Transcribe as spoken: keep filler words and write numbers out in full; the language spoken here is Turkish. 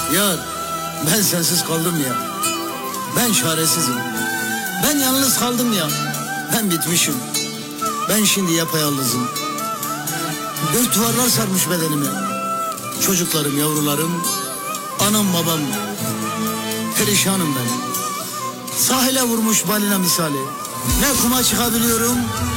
Yar, ben sensiz kaldım ya. Ben çaresizim. Ben yalnız kaldım ya. Ben bitmişim. Ben şimdi yapayalnızım. Dört duvarlar sarmış bedenimi. Çocuklarım, yavrularım, anam babam. Perişanım ben. Sahile vurmuş balina misali. Ne kuma çıkabiliyorum,